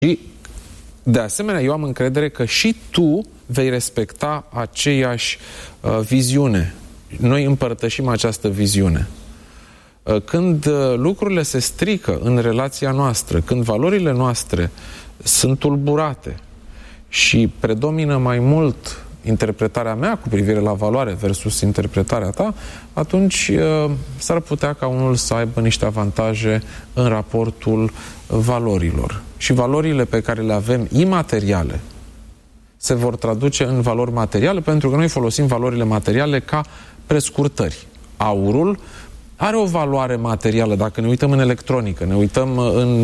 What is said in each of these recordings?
Și, de asemenea, eu am încredere că și tu vei respecta aceeași viziune. Noi împărtășim această viziune. Când lucrurile se strică în relația noastră, când valorile noastre sunt tulburate și predomină mai mult interpretarea mea cu privire la valoare versus interpretarea ta, atunci s-ar putea ca unul să aibă niște avantaje în raportul valorilor. Și valorile pe care le avem imateriale se vor traduce în valori materiale, pentru că noi folosim valorile materiale ca prescurtări. Aurul are o valoare materială, dacă ne uităm în electronică, ne uităm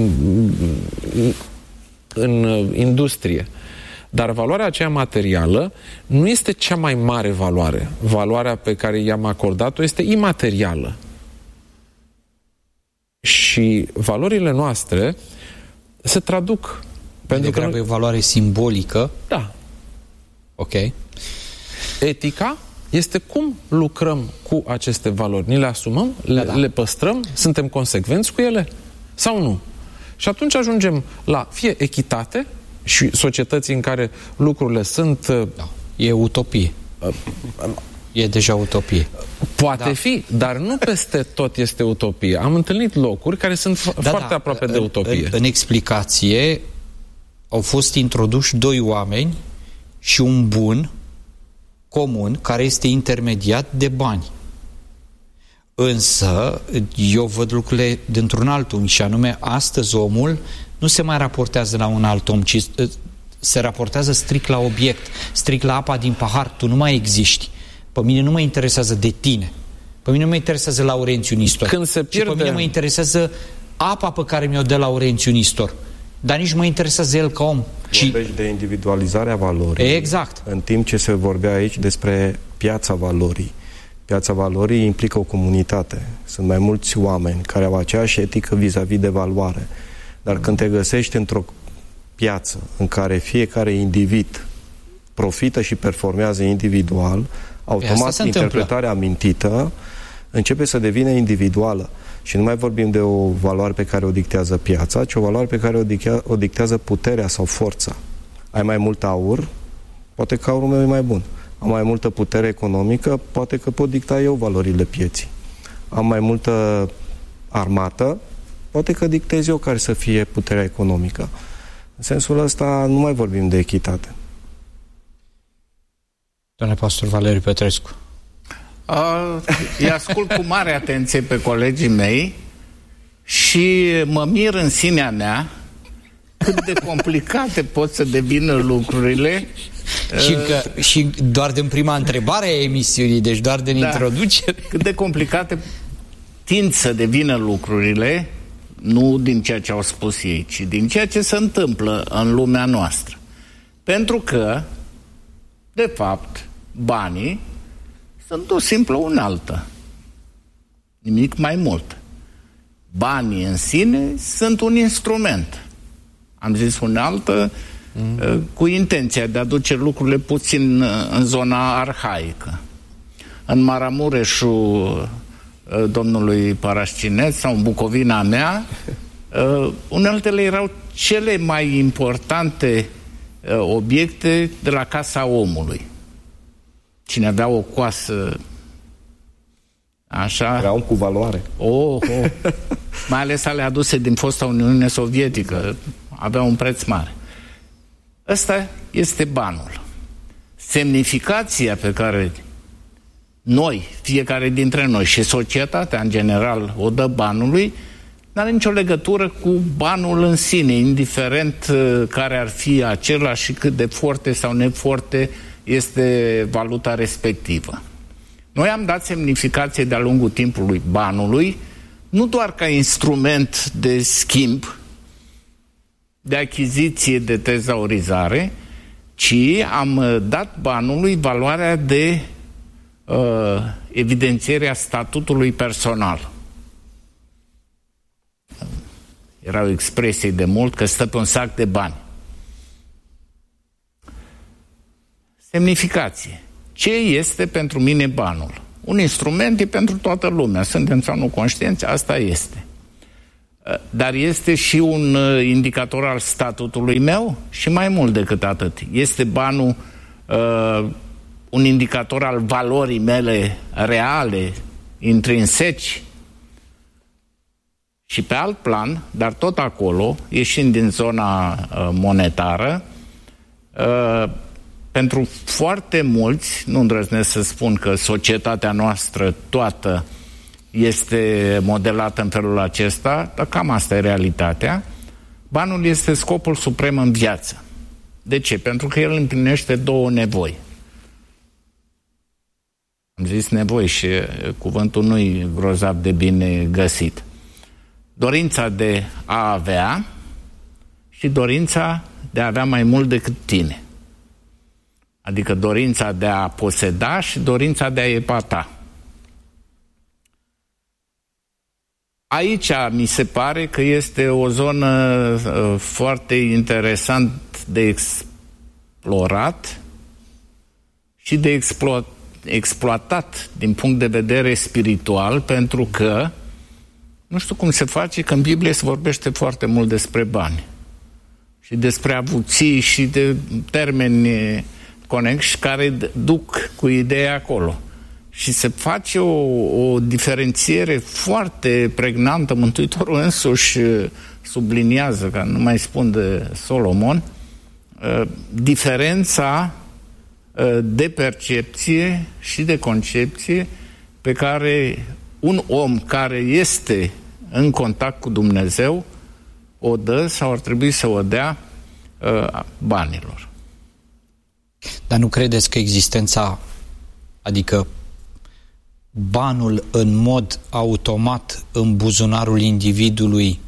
în industrie. Dar valoarea aceea materială nu este cea mai mare valoare. Valoarea pe care i-am acordat-o este imaterială. Și valorile noastre se traduc. Pentru că e o valoare simbolică. Da. Ok. Etica este cum lucrăm cu aceste valori. Ni le asumăm? Le păstrăm? Suntem consecvenți cu ele? Sau nu? Și atunci ajungem la fie echitate și societăți în care lucrurile sunt... Da. E utopie. E deja utopie. Poate fi, dar nu peste tot este utopie. Am întâlnit locuri care sunt foarte aproape de utopie. În explicație au fost introduși doi oameni și un bun comun care este intermediat de bani. Însă, eu văd lucrurile dintr-un alt unghi și anume, astăzi omul nu se mai raportează la un alt om, ci se raportează strict la obiect, strict la apa din pahar. Tu nu mai existi. Pe mine nu mă interesează de tine. Pe mine nu mă interesează Laurențiu Nistor. Când se pierde... Pe mine mă interesează apa pe care mi-o dă Laurențiu Nistor. Dar nici mă interesează el ca om. Vorbești de individualizarea valorii. Exact. În timp ce se vorbea aici despre piața valorii. Piața valorii implică o comunitate. Sunt mai mulți oameni care au aceeași etică vis-a-vis de valoare. Dar când te găsești într-o piață în care fiecare individ profită și performează individual, automat interpretarea amintită începe să devină individuală. Și nu mai vorbim de o valoare pe care o dictează piața, ci o valoare pe care o dictează puterea sau forța. Ai mai mult aur, poate că aurul meu e mai bun. Am mai multă putere economică, poate că pot dicta eu valorile pieții. Am mai multă armată, poate că dictez eu care să fie puterea economică. În sensul ăsta nu mai vorbim de echitate. Doamne pastor Valeriu Petrescu. Îi ascult cu mare atenție pe colegii mei și mă mir în sinea mea cât de complicate pot să devină lucrurile. Și doar din prima întrebare a emisiunii, deci doar din introducere. Cât de complicate tind să devină lucrurile, nu din ceea ce au spus ei, ci din ceea ce se întâmplă în lumea noastră. Pentru că, de fapt, banii sunt o simplă unealtă. Nimic mai mult. Banii în sine sunt un instrument. Am zis unealtă cu intenția de a duce lucrurile puțin în zona arhaică. În Maramureșul domnului Parașcinet sau în Bucovina mea, uneltele erau cele mai importante obiecte de la casa omului. Cine avea o coasă așa... Era un cu valoare. Mai ales ale aduse din fosta Uniune Sovietică. Avea un preț mare. Ăsta este banul. Semnificația pe care noi, fiecare dintre noi și societatea în general o dă banului, nu are nicio legătură cu banul în sine, indiferent care ar fi acela și cât de forte sau neforte este valuta respectivă. Noi am dat semnificație de-a lungul timpului banului, nu doar ca instrument de schimb, de achiziție, de tezaurizare, ci am dat banului valoarea de evidențiere a statutului personal. Era o expresie de mult că stă pe un sac de bani. Semnificație. Ce este pentru mine banul? Un instrument e pentru toată lumea. Suntem sau nu conștienți, asta este. dar este și un indicator al statutului meu și mai mult decât atât. Este banul un indicator al valorii mele reale, intrinseci. Și pe alt plan, dar tot acolo, ieșind din zona monetară, pentru foarte mulți, nu îndrăznesc să spun că societatea noastră toată este modelată în felul acesta, dar cam asta e realitatea, banul este scopul suprem în viață. De ce? Pentru că el împlinește două nevoi. Am zis nevoi și cuvântul nu-i grozav de bine găsit. Dorința de a avea și dorința de a avea mai mult decât tine. Adică dorința de a poseda și dorința de a epata. Aici mi se pare că este o zonă foarte interesant de explorat și de exploatat din punct de vedere spiritual, pentru că nu știu cum se face că în Biblie se vorbește foarte mult despre bani și despre avuții și de termeni conexi care duc cu ideea acolo. Și se face o diferențiere foarte pregnantă. Mântuitorul însuși subliniază, că nu mai spun de Solomon, diferența de percepție și de concepție pe care un om care este în contact cu Dumnezeu o dă sau ar trebui să o dea banilor. Dar nu credeți că existența, adică banul în mod automat în buzunarul individului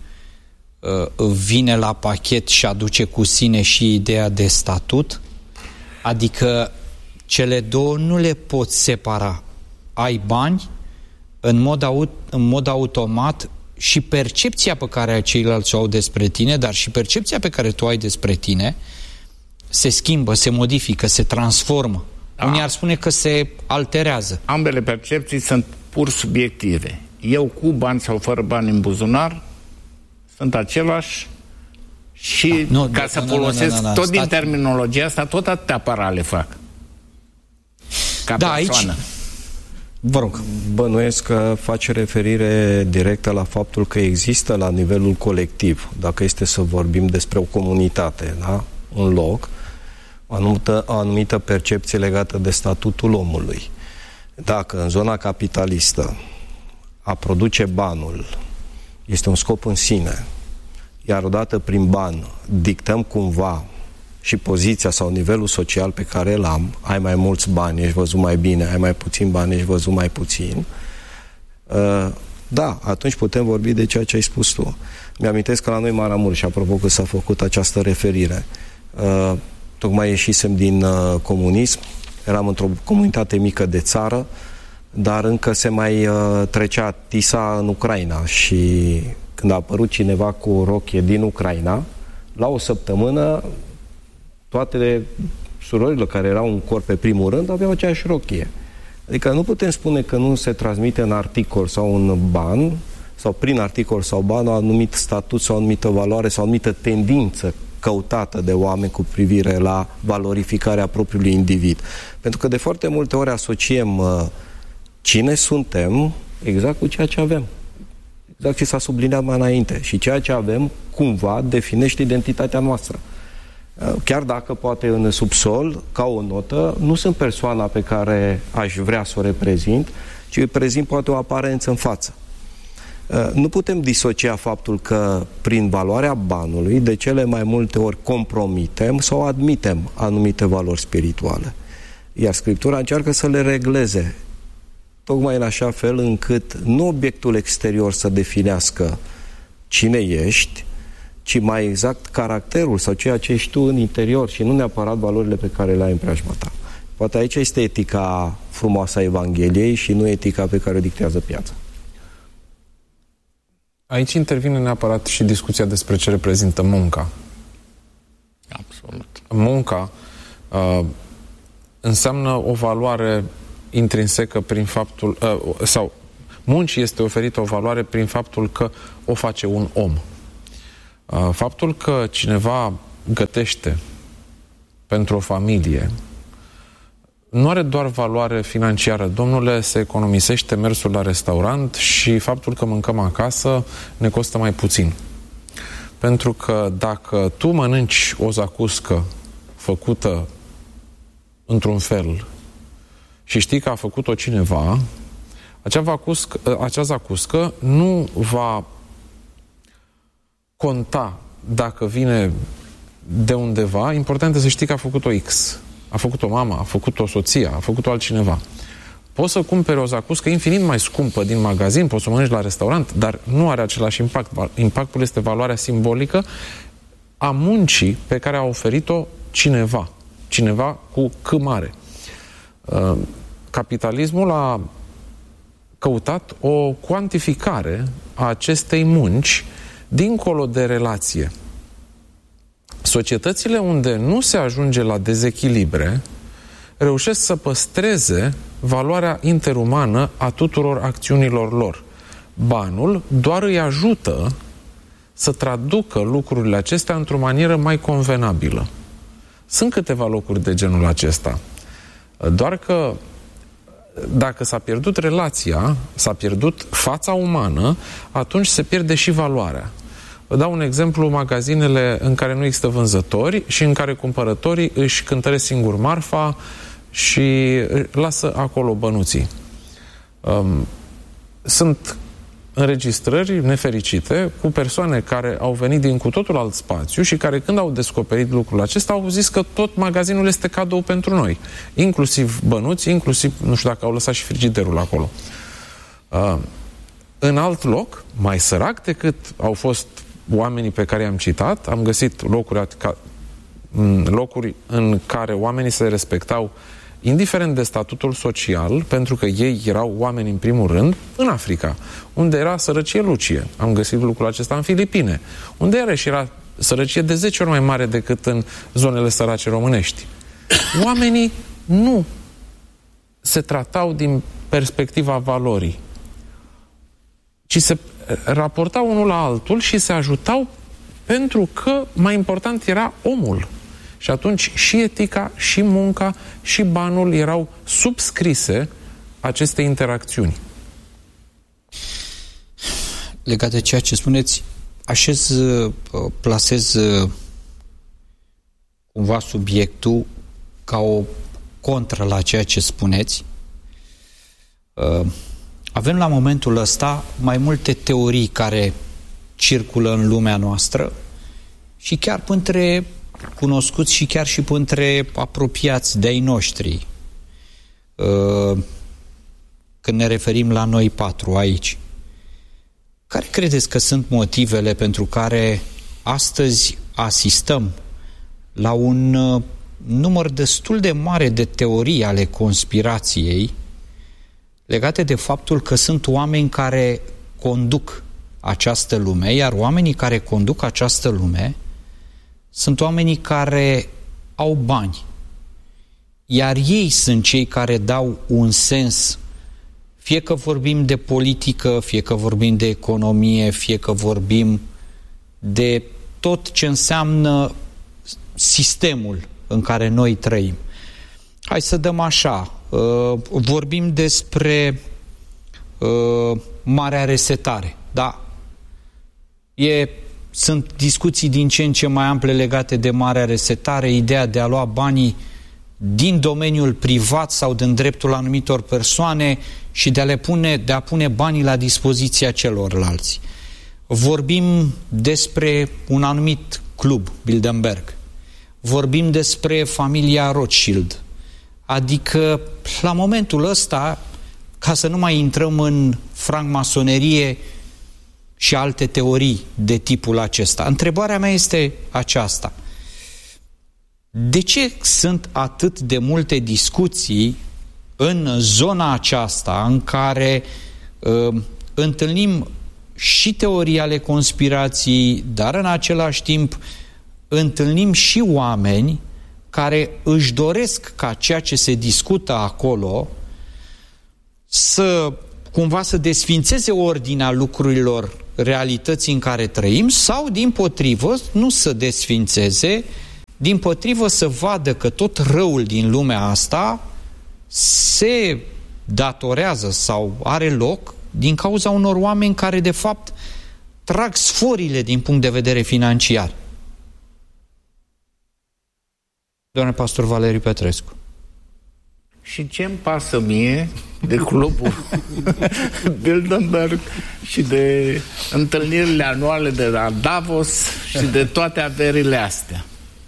vine la pachet și aduce cu sine și ideea de statut? Adică cele două nu le poți separa. Ai bani, în mod automat și percepția pe care ceilalți o au despre tine, dar și percepția pe care tu ai despre tine se schimbă, se modifică, se transformă. Unii ar spune că se alterează. Ambele percepții sunt pur subiective. Eu cu bani sau fără bani în buzunar sunt același și ca să folosesc tot din terminologia asta, tot atâtea parale fac. Ca persoană. Aici, vă rog. Bănuiesc că face referire directă la faptul că există la nivelul colectiv, dacă este să vorbim despre o comunitate, da? Un loc, o anumită percepție legată de statutul omului. Dacă în zona capitalistă a produce banul este un scop în sine, iar odată prin ban dictăm cumva și poziția sau nivelul social pe care îl am, ai mai mulți bani, ești văzut mai bine, ai mai puțin bani, ești văzut mai puțin, da, atunci putem vorbi de ceea ce ai spus tu. Mi-amintesc că la noi Maramureș, apropo că s-a făcut această referire, tocmai ieșisem din comunism, eram într-o comunitate mică de țară, dar încă se mai trecea Tisa în Ucraina și când a apărut cineva cu o rochie din Ucraina, la o săptămână toate surorile care erau în corp pe primul rând aveau aceeași rochie. Adică nu putem spune că nu se transmite în articol sau în ban, sau prin articol sau ban, un anumit statut sau o anumită valoare sau o anumită tendință căutată de oameni cu privire la valorificarea propriului individ. Pentru că de foarte multe ori asociem cine suntem exact cu ceea ce avem. Exact ce s-a subliniat mai înainte. Și ceea ce avem cumva definește identitatea noastră. Chiar dacă poate în subsol, ca o notă, nu sunt persoana pe care aș vrea să o reprezint, ci prezint poate o aparență în față. Nu putem disocia faptul că prin valoarea banului de cele mai multe ori compromitem sau admitem anumite valori spirituale. Iar Scriptura încearcă să le regleze tocmai în așa fel încât nu obiectul exterior să definească cine ești, ci mai exact caracterul sau ceea ce ești tu în interior și nu neapărat valorile pe care le ai în preajma ta. Poate aici este etica frumoasă a Evangheliei și nu etica pe care o dictează piața. Aici intervine neapărat și discuția despre ce reprezintă munca. Absolut. Munca înseamnă o valoare intrinsecă prin faptul sau muncii este oferită o valoare prin faptul că o face un om. Faptul că cineva gătește pentru o familie nu are doar valoare financiară. Domnule, se economisește mersul la restaurant și faptul că mâncăm acasă ne costă mai puțin. Pentru că dacă tu mănânci o zacuscă făcută într-un fel și știi că a făcut-o cineva, acea zacuscă nu va conta dacă vine de undeva. Important este să știi că a făcut-o X. A făcut-o mama, a făcut-o soția, a făcut-o altcineva. Poți să cumperi o zacuscă infinit mai scumpă din magazin, poți să o mănânci la restaurant, dar nu are același impact. Impactul este valoarea simbolică a muncii pe care a oferit-o cineva. Cineva cu C mare. Capitalismul a căutat o cuantificare a acestei munci dincolo de relație. Societățile unde nu se ajunge la dezechilibre reușesc să păstreze valoarea interumană a tuturor acțiunilor lor. Banul doar îi ajută să traducă lucrurile acestea într-o manieră mai convenabilă. Sunt câteva locuri de genul acesta. Doar că dacă s-a pierdut relația, s-a pierdut fața umană, atunci se pierde și valoarea. Vă dau un exemplu, magazinele în care nu există vânzători și în care cumpărătorii își cântăresc singur marfa și lasă acolo bănuții. Sunt înregistrări nefericite cu persoane care au venit din cu totul alt spațiu și care, când au descoperit lucrul acesta, au zis că tot magazinul este cadou pentru noi. Inclusiv bănuți, inclusiv, nu știu dacă au lăsat și frigiderul acolo. În alt loc, mai sărac decât au fost oamenii pe care i-am citat, am găsit locuri în care oamenii se respectau indiferent de statutul social, pentru că ei erau oameni în primul rând, în Africa, unde era sărăcie lucie. Am găsit lucrul acesta în Filipine, unde iarăși era sărăcie de 10 ori mai mare decât în zonele sărace românești. Oamenii nu se tratau din perspectiva valorii, ci se raportau unul la altul și se ajutau pentru că mai important era omul. Și atunci și etica, și munca, și banul erau subscrise aceste interacțiuni. Legat de ceea ce spuneți, plasez cumva subiectul ca o contră la ceea ce spuneți. Avem la momentul ăsta mai multe teorii care circulă în lumea noastră și chiar între cunoscuți și chiar și între apropiați de-ai noștri. Când ne referim la noi patru aici, care credeți că sunt motivele pentru care astăzi asistăm la un număr destul de mare de teorii ale conspirației legate de faptul că sunt oameni care conduc această lume, iar oamenii care conduc această lume sunt oamenii care au bani, iar ei sunt cei care dau un sens, fie că vorbim de politică, fie că vorbim de economie, fie că vorbim de tot ce înseamnă sistemul în care noi trăim. Hai să dăm așa, vorbim despre marea resetare, da? Sunt discuții din ce în ce mai ample legate de marea resetare, ideea de a lua banii din domeniul privat sau din dreptul anumitor persoane și de a pune banii la dispoziția celorlalți. Vorbim despre un anumit club, Bilderberg. Vorbim despre familia Rothschild. Adică, la momentul ăsta, ca să nu mai intrăm în francmasonerie și alte teorii de tipul acesta. Întrebarea mea este aceasta. De ce sunt atât de multe discuții în zona aceasta în care întâlnim și teorii ale conspirației, dar în același timp întâlnim și oameni care își doresc ca ceea ce se discută acolo să cumva să desfințeze ordinea lucrurilor, realității în care trăim, sau dimpotrivă nu să desfințeze, dimpotrivă să vadă că tot răul din lumea asta se datorează sau are loc din cauza unor oameni care de fapt trag sforile din punct de vedere financiar. Doamne pastor Valeriu Petrescu. Și ce-mi pasă mie de clubul Bilderberg și de întâlnirile anuale de la Davos și de toate averile astea?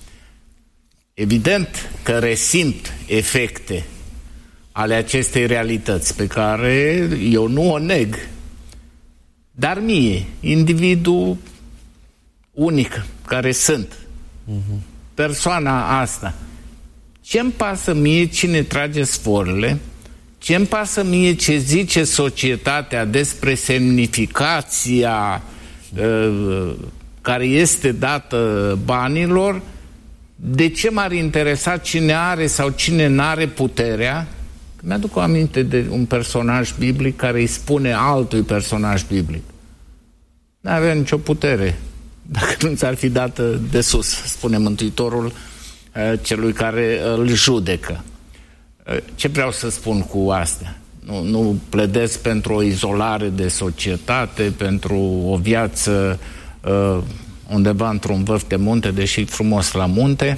Evident că resimt efecte ale acestei realități pe care eu nu o neg. Dar mie, individul unic care sunt, persoana asta, ce-mi pasă mie cine trage sforile? Ce-mi pasă mie ce zice societatea despre semnificația care este dată banilor? De ce m-ar interesa cine are sau cine n-are puterea? Mi-aduc aminte de un personaj biblic care îi spune altui personaj biblic: n-avea nicio putere dacă nu ți-ar fi dată de sus, spune Mântuitorul celui care îl judecă. Ce vreau să spun cu astea? Nu pledez pentru o izolare de societate, pentru o viață undeva într-un vârf de munte, deși frumos la munte,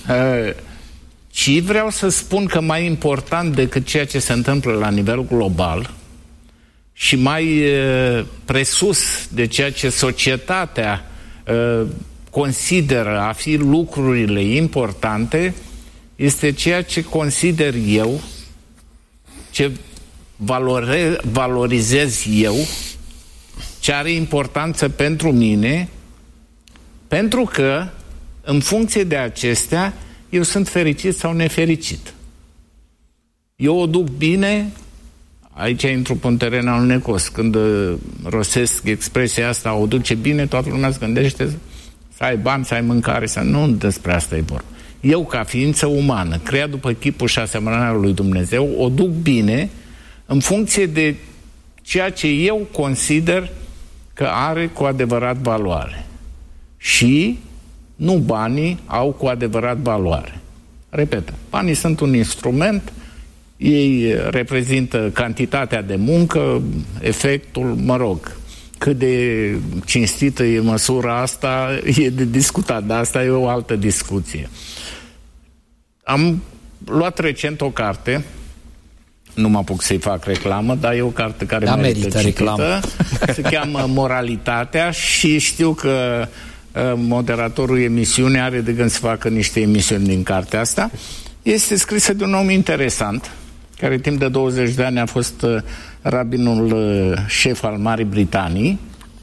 ci vreau să spun că mai important decât ceea ce se întâmplă la nivel global și mai presus de ceea ce societatea consideră a fi lucrurile importante, este ceea ce consider eu, ce valorizez eu, ce are importanță pentru mine, pentru că, în funcție de acestea, eu sunt fericit sau nefericit. Eu o duc bine, aici intru pe un teren alunecos, când rostesc expresia asta, o duce bine, toată lumea se gândește să ai bani, să ai mâncare, să nu despre asta e vorba. Eu, ca ființă umană, creat după chipul și asemănarea lui Dumnezeu, o duc bine în funcție de ceea ce eu consider că are cu adevărat valoare. Și nu banii au cu adevărat valoare. Repet, banii sunt un instrument, ei reprezintă cantitatea de muncă, efectul, mă rog, cât de cinstită e măsura asta, e de discutat, dar asta e o altă discuție. Am luat recent o carte, nu mă apuc să-i fac reclamă, dar e o carte care merită citită, se cheamă Moralitatea și știu că moderatorul emisiunii are de gând să facă niște emisiuni din cartea asta. Este scrisă de un om interesant, care timp de 20 de ani a fost rabinul șef al Marii Britanii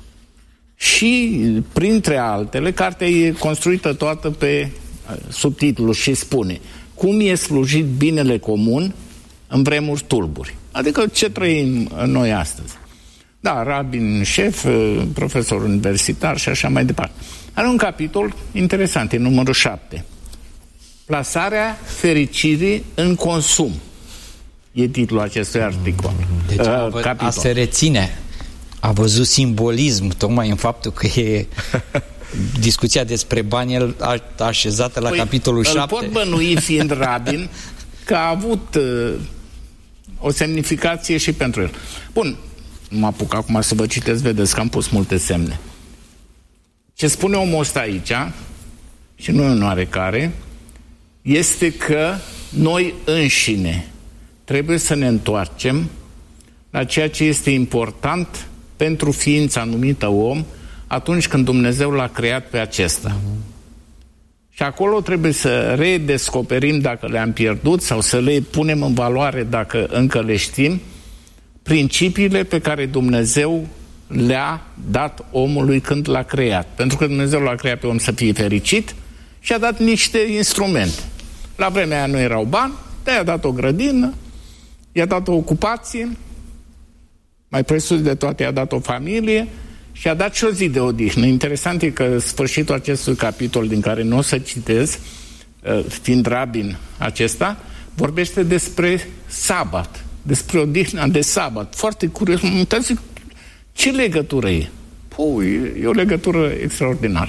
și, printre altele, cartea e construită toată pe subtitlu și spune: cum e slujit binele comun în vremuri tulburi. Adică ce trăim noi astăzi. Da, rabin șef, profesor universitar și așa mai departe. Are un capitol interesant, e numărul 7. Plasarea fericirii în consum. E titlul acestui articol. Deci a se reține. A văzut simbolism tocmai în faptul că e discuția despre bani așezată la capitolul 7. Îl pot bănui, fiind rabin, că a avut o semnificație și pentru el. Bun, nu mă apuc acum să vă citesc, vedeți că am pus multe semne. Ce spune omul ăsta aici, și nu e un oarecare, este că noi înșine trebuie să ne întoarcem la ceea ce este important pentru ființa numită om atunci când Dumnezeu l-a creat pe acesta. Și acolo trebuie să redescoperim dacă le-am pierdut sau să le punem în valoare dacă încă le știm, principiile pe care Dumnezeu le-a dat omului când l-a creat. Pentru că Dumnezeu l-a creat pe om să fie fericit și a dat niște instrumente. La vremea aia nu erau bani, de-aia a dat o grădină, i-a dat o ocupație, mai presus de toate i-a dat o familie și a dat și o zi de odihnă. Interesant e că sfârșitul acestui capitol, din care nu o să citez, fiind rabin acesta, vorbește despre sabat. despre odihna de sabat. Foarte curios. M-am uitat, zic, ce legătură e? E o legătură extraordinară.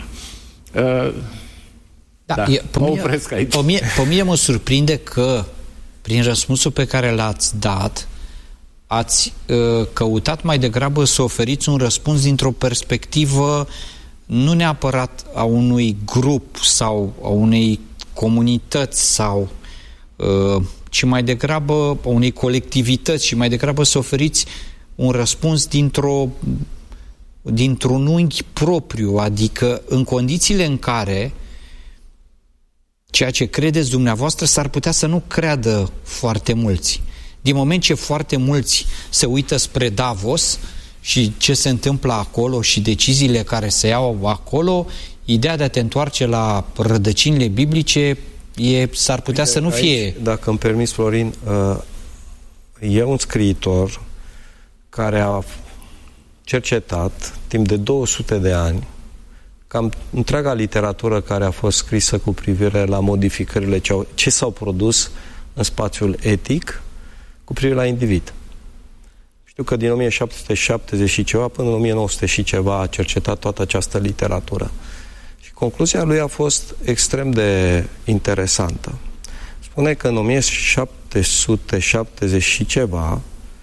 Mă opresc aici. Pe mine mă surprinde că prin răspunsul pe care l-ați dat ați căutat mai degrabă să oferiți un răspuns dintr-o perspectivă nu neapărat a unui grup sau a unei comunități sau ci mai degrabă a unei colectivități și mai degrabă să oferiți un răspuns dintr-un unghi propriu, adică în condițiile în care ceea ce credeți dumneavoastră s-ar putea să nu creadă foarte mulți. Din moment ce foarte mulți se uită spre Davos și ce se întâmplă acolo și deciziile care se iau acolo, ideea de a te întoarce la rădăcinile biblice s-ar putea să nu fie... Aici, dacă îmi permis, Florin, e un scriitor care a cercetat timp de 200 de ani cam întreaga literatură care a fost scrisă cu privire la modificările ce s-au produs în spațiul etic cu privire la individ. Știu că din 1770 și ceva până în 1900 și ceva a cercetat toată această literatură. Și concluzia lui a fost extrem de interesantă. Spune că în 1770 și ceva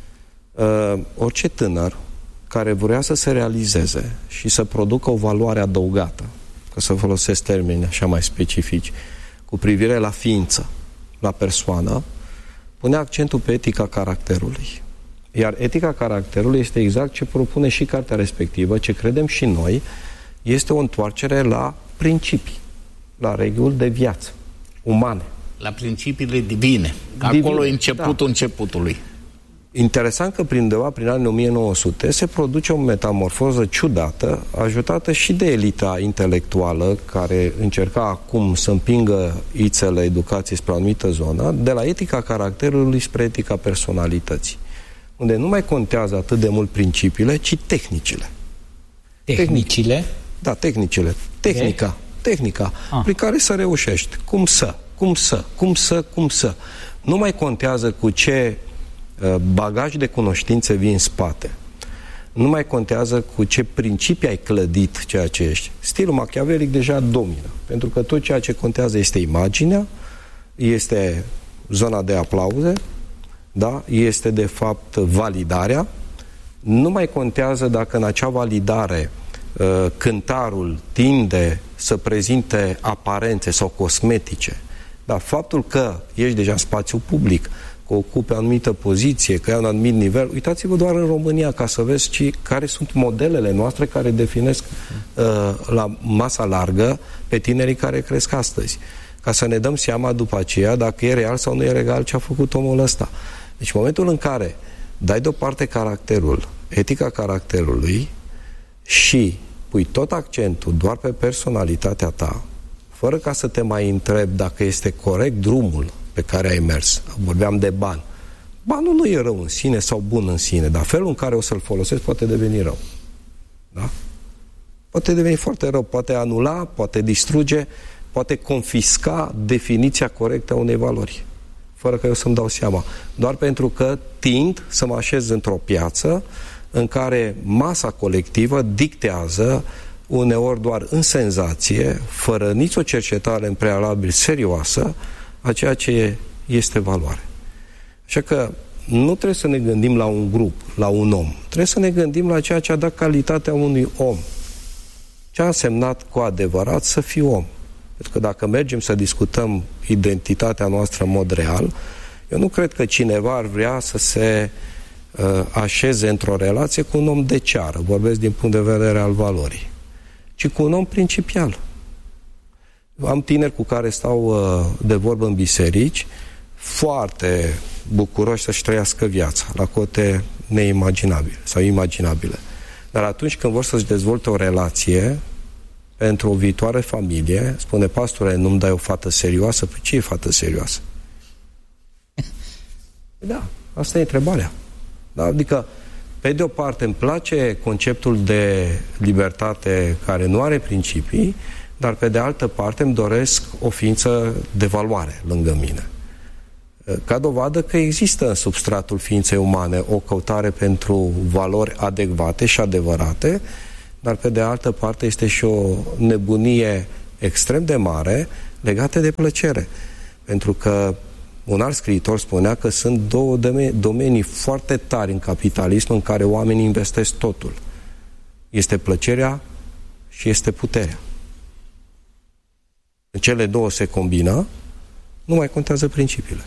orice tânăr care vrea să se realizeze și să producă o valoare adăugată, că să folosesc termeni așa mai specifici, cu privire la ființă, la persoană, pune accentul pe etica caracterului. Iar etica caracterului este exact ce propune și cartea respectivă, ce credem și noi, este o întoarcere la principii, la reguli de viață, umane. La principiile divine. Acolo e începutul începutului. Interesant că prin anii 1900 se produce o metamorfoză ciudată, ajutată și de elita intelectuală, care încerca acum să împingă ițele educației spre o anumită zonă, de la etica caracterului spre etica personalității, unde nu mai contează atât de mult principiile, ci tehnicile. Tehnicile? Da, tehnicile. Tehnica prin care să reușești. Cum să. Nu mai contează cu ce bagaj de cunoștințe vii în spate. Nu mai contează cu ce principii ai clădit ceea ce ești. Stilul machiavelic deja domină, pentru că tot ceea ce contează este imaginea, este zona de aplauze, da? Este de fapt validarea. Nu mai contează dacă în acea validare cântarul tinde să prezinte aparențe sau cosmetice. Dar faptul că ești deja în spațiu public, că ocupe o anumită poziție, că ai un anumit nivel, uitați-vă doar în România ca să vezi care sunt modelele noastre care definesc la masa largă pe tinerii care cresc astăzi. Ca să ne dăm seama după aceea dacă e real sau nu e real ce a făcut omul ăsta. Deci în momentul în care dai deoparte caracterul, etica caracterului și pui tot accentul doar pe personalitatea ta, fără ca să te mai întrebi dacă este corect drumul pe care ai mers. Vorbeam de bani. Banul nu e rău în sine sau bun în sine, dar felul în care o să-l folosesc poate deveni rău. Da? Poate deveni foarte rău, poate anula, poate distruge, poate confisca definiția corectă a unei valori, fără că eu să-mi dau seama. Doar pentru că tind să mă așez într-o piață în care masa colectivă dictează uneori doar în senzație, fără nicio cercetare în prealabil serioasă, a ceea ce este valoare. Așa că nu trebuie să ne gândim la un grup, la un om. Trebuie să ne gândim la ceea ce a dat calitatea unui om. Ce a însemnat cu adevărat să fii om. Pentru că dacă mergem să discutăm identitatea noastră în mod real, eu nu cred că cineva ar vrea să se așeze într-o relație cu un om de ceară, vorbesc din punct de vedere al valorii, ci cu un om principial. Am tineri cu care stau de vorbă în biserici, foarte bucuroși să-și trăiască viața, la cote neimaginabile sau imaginabile. Dar atunci când vor să-și dezvolte o relație pentru o viitoare familie, spune: pastore, nu-mi dai o fată serioasă? Păi ce e fată serioasă? Da, asta e întrebarea. Da? Adică, pe de o parte, îmi place conceptul de libertate care nu are principii, dar pe de altă parte îmi doresc o ființă de valoare lângă mine. ca dovadă că există în substratul ființei umane o căutare pentru valori adecvate și adevărate, dar pe de altă parte este și o nebunie extrem de mare legată de plăcere. Pentru că un alt scriitor spunea că sunt două domenii foarte tari în capitalism în care oamenii investesc totul. Este plăcerea și este puterea. În cele două se combină, nu mai contează principiile.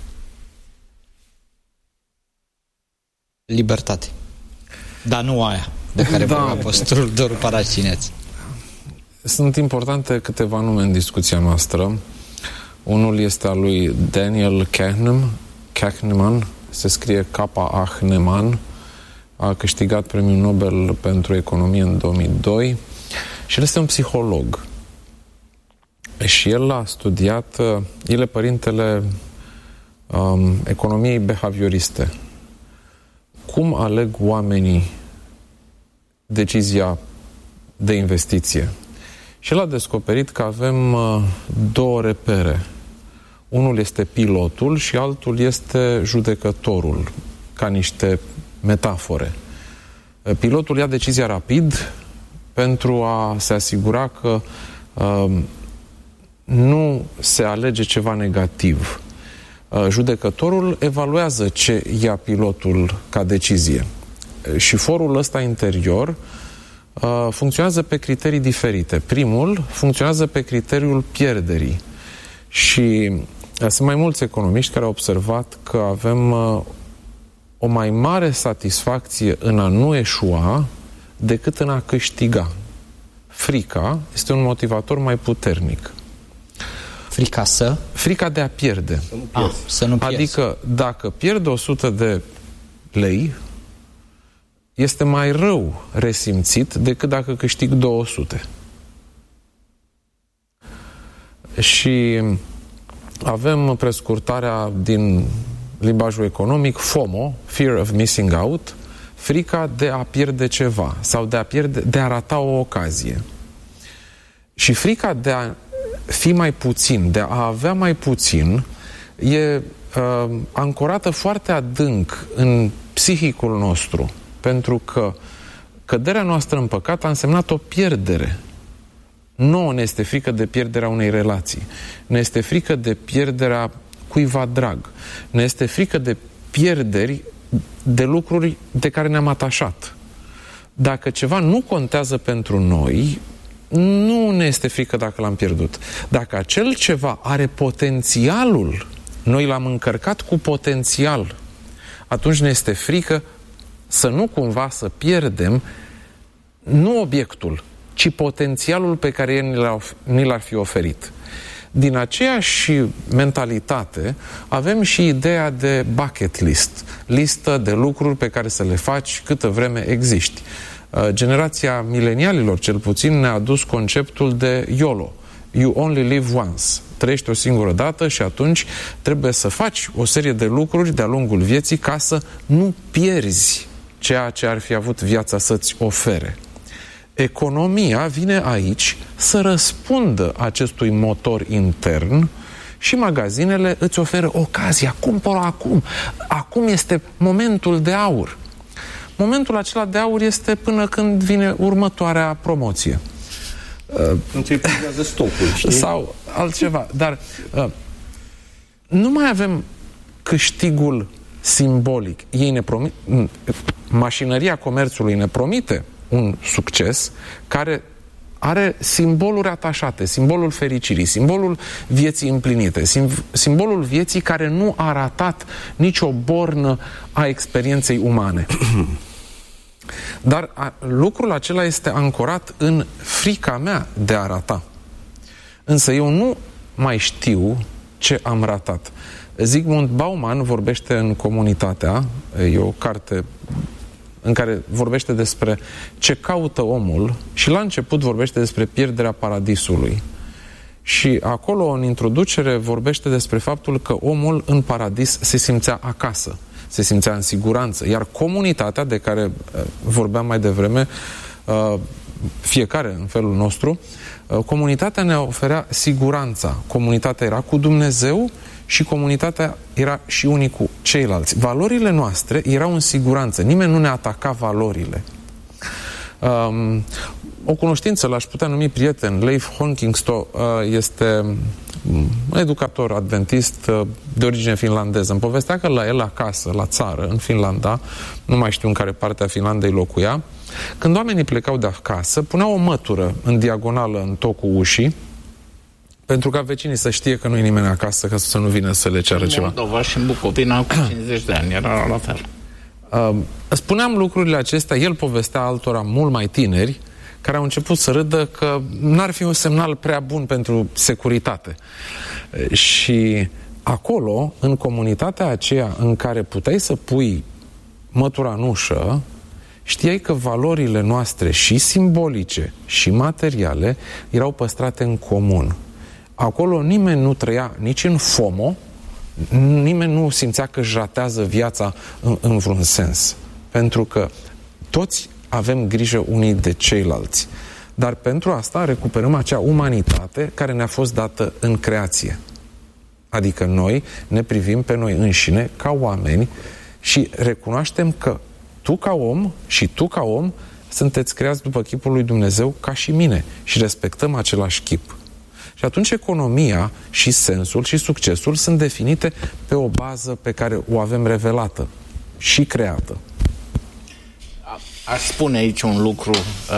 Libertate. Dar nu aia de care vorbea apostolul Doru Paracineț. Sunt importante câteva nume în discuția noastră. Unul este al lui Daniel Kahneman, se scrie Kahneman, a câștigat premiul Nobel pentru economie în 2002 și el este un psiholog. Și el a studiat, el e părintele economiei behavioriste. Cum aleg oamenii decizia de investiție? Și el a descoperit că avem două repere. Unul este pilotul și altul este judecătorul, ca niște metafore. Pilotul ia decizia rapid pentru a se asigura că nu se alege ceva negativ. Judecătorul evaluează ce ia pilotul ca decizie. Și forul ăsta interior funcționează pe criterii diferite. Primul funcționează pe criteriul pierderii. Și sunt mai mulți economiști care au observat că avem o mai mare satisfacție în a nu eșua decât în a câștiga. Frica este un motivator mai puternic. Frica să? Frica de a pierde. Să nu pierzi. Adică dacă pierd 100 de lei, este mai rău resimțit decât dacă câștig 200. Și avem prescurtarea din limbajul economic FOMO, Fear of Missing Out, frica de a pierde ceva sau de a rata o ocazie. Și frica de a fi mai puțin, de a avea mai puțin, e ancorată foarte adânc în psihicul nostru, pentru că căderea noastră în păcat a însemnat o pierdere. Nouă ne este frică de pierderea unei relații, ne este frică de pierderea cuiva drag, ne este frică de pierderi de lucruri de care ne-am atașat. Dacă ceva nu contează pentru noi, nu ne este frică dacă l-am pierdut. Dacă acel ceva are potențialul, noi l-am încărcat cu potențial, atunci ne este frică să nu cumva să pierdem nu obiectul, ci potențialul pe care el ni l-ar fi oferit. Din aceeași mentalitate avem și ideea de bucket list, listă de lucruri pe care să le faci câtă vreme existi. Generația milenialilor, cel puțin, ne-a adus conceptul de YOLO. You only live once. Trăiești o singură dată și atunci trebuie să faci o serie de lucruri de-a lungul vieții ca să nu pierzi ceea ce ar fi avut viața să-ți ofere. Economia vine aici să răspundă acestui motor intern și magazinele îți oferă ocazia. Cumpără acum. Acum este momentul de aur. Momentul acela de aur este până când vine următoarea promoție. Nu ți-i privează stocul, știi? Sau altceva. Dar nu mai avem câștigul simbolic. Ei ne promit, mașinăria comerțului ne promite un succes care are simboluri atașate, simbolul fericirii, simbolul vieții împlinite, simbolul vieții care nu a ratat nicio bornă a experienței umane. Dar lucrul acela este ancorat în frica mea de a rata. Însă eu nu mai știu ce am ratat. Zygmunt Bauman vorbește în Comunitatea, e o carte în care vorbește despre ce caută omul și la început vorbește despre pierderea paradisului. Și acolo, în introducere, vorbește despre faptul că omul în paradis se simțea acasă, se simțea în siguranță, iar comunitatea de care vorbeam mai devreme, fiecare în felul nostru, comunitatea ne oferea siguranța. Comunitatea era cu Dumnezeu și comunitatea era și unii cu ceilalți. Valorile noastre erau în siguranță. Nimeni nu ne ataca valorile. O cunoștință, l-aș putea numi prieten, Leif Honkingston, este un educator adventist de origine finlandeză. Îmi povestea că la el acasă, la țară, în Finlanda, nu mai știu în care parte a Finlandei locuia, când oamenii plecau de acasă, puneau o mătură în diagonală în tocul ușii, pentru ca vecinii să știe că nu e nimeni acasă, ca să nu vină să le ceară ceva. Moldova și în Bucovina cu 50 de ani, era la fel. Spuneam lucrurile acestea, el povestea altora mult mai tineri, care au început să râdă că n-ar fi un semnal prea bun pentru securitate. Și acolo, în comunitatea aceea în care puteai să pui mătura în ușă, știai că valorile noastre și simbolice și materiale erau păstrate în comun. Acolo nimeni nu trăia nici în FOMO, nimeni nu simțea că își ratează viața în vreun sens. Pentru că toți avem grijă unii de ceilalți. Dar pentru asta recuperăm acea umanitate care ne-a fost dată în creație. Adică noi ne privim pe noi înșine ca oameni și recunoaștem că tu ca om și tu ca om sunteți creați după chipul lui Dumnezeu ca și mine și respectăm același chip. Și atunci economia și sensul și succesul sunt definite pe o bază pe care o avem revelată și creată. Aș spune aici un lucru.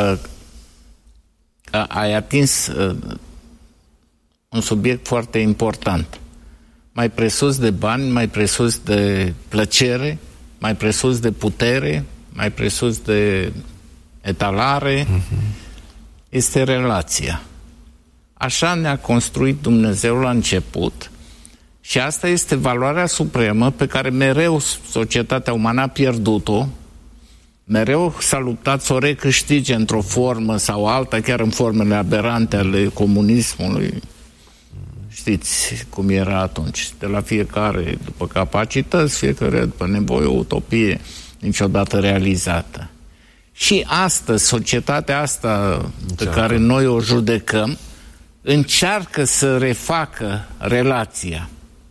Ai atins un subiect foarte important. Mai presus de bani, mai presus de plăcere, mai presus de putere, mai presus de etalare, este relația. Așa ne-a construit Dumnezeu la început și asta este valoarea supremă pe care mereu societatea umană a pierdut-o, mereu s-a luptat să o recâștige într-o formă sau alta, chiar în formele aberante ale comunismului. Știți cum era atunci, de la fiecare după capacități, fiecare după nevoie, o utopie niciodată realizată. Și astăzi, societatea asta pe care noi o judecăm, încearcă să refacă relația.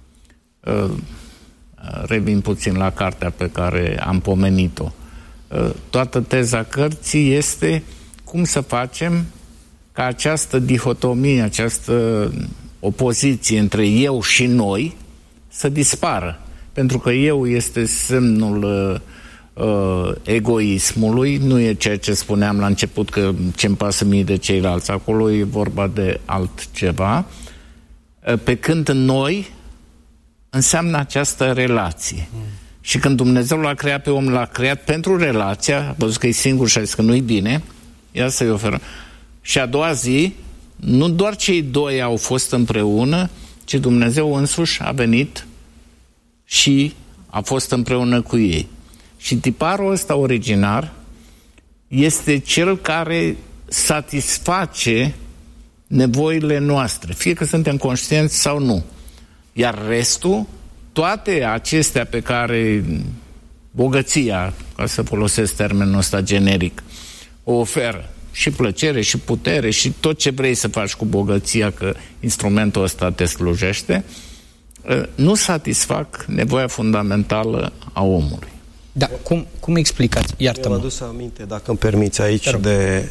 Revin puțin la cartea pe care am pomenit-o. Toată teza cărții este cum să facem ca această dihotomie, această opoziție între eu și noi să dispară. Pentru că eu este semnul egoismului, nu e ceea ce spuneam la început că ce-mi pasă mie de ceilalți, acolo e vorba de altceva, pe când noi înseamnă această relație. Și când Dumnezeu l-a creat pe om, l-a creat pentru relația, a văzut că e singur și a zis că nu-i bine, ia să-i oferă. Și a doua zi, nu doar cei doi au fost împreună, ci Dumnezeu însuși a venit și a fost împreună cu ei. Și tiparul ăsta originar este cel care satisface nevoile noastre, fie că suntem conștienți sau nu. Iar restul, toate acestea pe care bogăția, ca să folosesc termenul ăsta generic, o oferă, și plăcere, și putere, și tot ce vrei să faci cu bogăția, că instrumentul ăsta te slujește, nu satisfac nevoia fundamentală a omului. Da, cum explicați? Iartă-mă. Mi-am adus aminte, dacă îmi permiți aici, de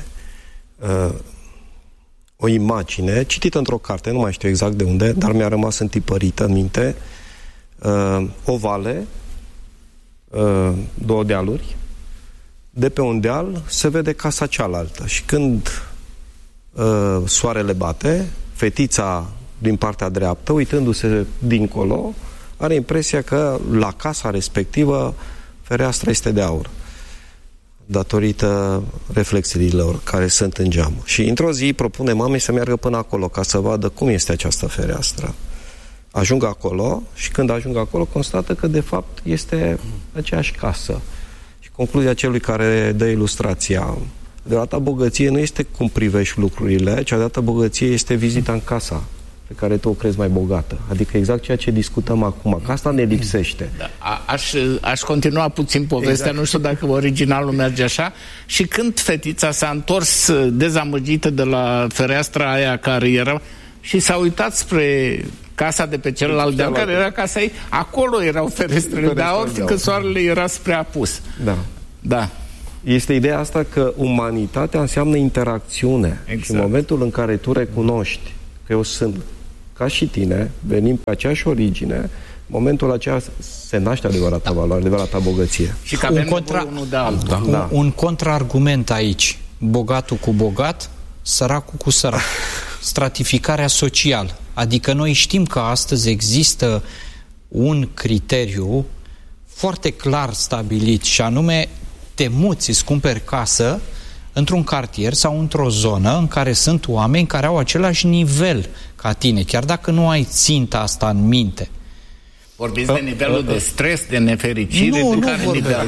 o imagine citită într-o carte, nu mai știu exact de unde, dar mi-a rămas întipărită în minte. O vale, două dealuri, de pe un deal se vede casa cealaltă și când soarele bate, fetița din partea dreaptă, uitându-se dincolo, are impresia că la casa respectivă fereastra este de aur, datorită reflexiilor care sunt în geam. Și într-o zi propune mamei să meargă până acolo ca să vadă cum este această fereastră. Ajung acolo și când ajung acolo constată că de fapt este aceeași casă. Și concluzia celui care dă ilustrația: deodată bogăție nu este cum privești lucrurile, ci deodată bogăție este vizita în casa pe care tu o crezi mai bogată. Adică exact ceea ce discutăm acum, că asta ne lipsește. Da, aș continua puțin povestea, exact. Nu știu dacă originalul merge așa. Și când fetița s-a întors dezamăgită de la fereastra aia care era și s-a uitat spre casa de pe celălalt deal, care era casa ei, acolo erau ferestrele de aur, fiindcă soarele era spre apus. Da. Este ideea asta că umanitatea înseamnă interacțiune. Exact. Și în momentul în care tu recunoști că eu sunt ca și tine, venim pe aceeași origine, în momentul acela se naște adevărata valoare, adevărata bogăție. Și că avem unul de altul. Un contraargument aici. Bogatul cu bogat, săracul cu sărac. Stratificarea socială. Adică noi știm că astăzi există un criteriu foarte clar stabilit și anume te muți, îți cumperi casă într-un cartier sau într-o zonă în care sunt oameni care au același nivel ca tine, chiar dacă nu ai ținta asta în minte. Vorbiți de nivelul de stres, de nefericire, de care nivel?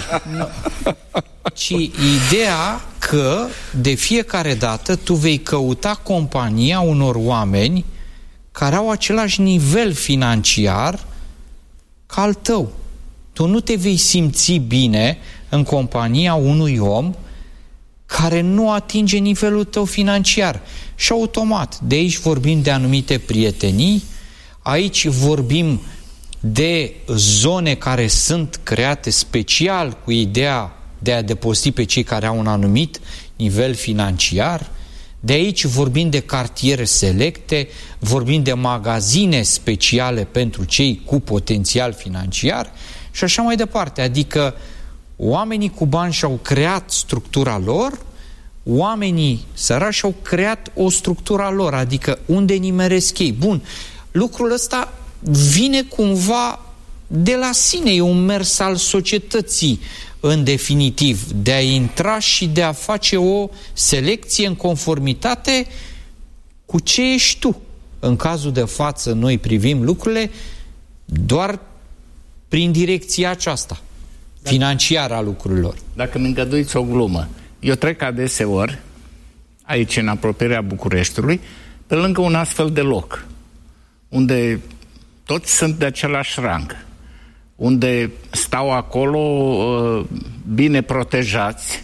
Ci ideea că de fiecare dată tu vei căuta compania unor oameni care au același nivel financiar ca al tău. Tu nu te vei simți bine în compania unui om care nu atinge nivelul tău financiar. Și automat, de aici vorbim de anumite prietenii, aici vorbim de zone care sunt create special cu ideea de a depozita pe cei care au un anumit nivel financiar. De aici vorbim de cartiere selecte, vorbim de magazine speciale pentru cei cu potențial financiar și așa mai departe. Adică oamenii cu bani și-au creat structura lor, oamenii săraci și-au creat o structură a lor, adică unde nimeresc ei. Bun, lucrul ăsta vine cumva de la sine, e un mers al societății în definitiv, de a intra și de a face o selecție în conformitate cu ce ești tu. În cazul de față noi privim lucrurile doar prin direcția aceasta financiară a lucrurilor. Dacă mi îngăduiți o glumă, eu trec adeseori aici în apropierea Bucureștiului pe lângă un astfel de loc unde toți sunt de același rang, unde stau acolo bine protejați,